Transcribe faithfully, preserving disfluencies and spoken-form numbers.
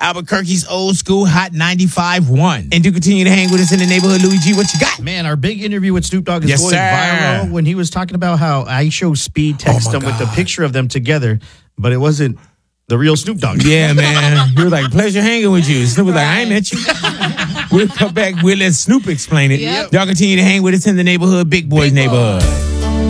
Albuquerque's old school Hot ninety-five point one. And to continue to hang with us in the neighborhood, Louis G, what you got? Man, our big interview with Snoop Dogg is Yes, going sir. viral when he was talking about how Aisho Speed texted Oh, him my with the God. picture of them together, but it wasn't the real Snoop Dogg. Yeah, man. He was like, pleasure hanging with you. Snoop was like, I ain't met you. We'll come back. We'll let Snoop explain it. Yep. Y'all continue to hang with us in the neighborhood, Big Boys Big Boy. neighborhood.